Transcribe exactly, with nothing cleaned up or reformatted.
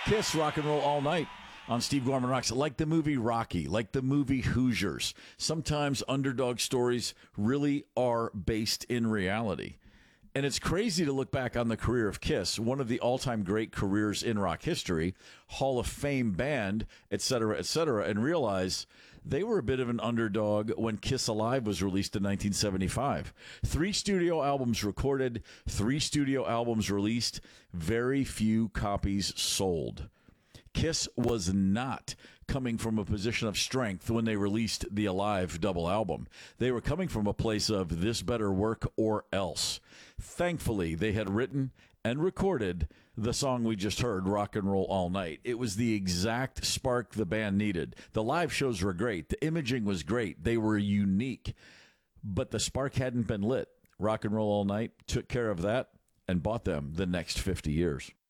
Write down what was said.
Kiss, Rock and Roll All Night on Steve Gorman Rocks. Like the movie Rocky, like the movie Hoosiers, sometimes underdog stories really are based in reality. And it's crazy to look back on the career of Kiss, one of the all-time great careers in rock history, Hall of Fame band, et cetera, et cetera, and realize they were a bit of an underdog when Kiss Alive was released in nineteen seventy-five. Three studio albums recorded, three studio albums released, very few copies sold. Kiss was not coming from a position of strength when they released the Alive double album. They were coming from a place of this better work or else. Thankfully, they had written and recorded the song we just heard, Rock and Roll All Night. It was the exact spark the band needed. The live shows were great. The imaging was great. They were unique. But the spark hadn't been lit. Rock and Roll All Night took care of that and bought them the next fifty years.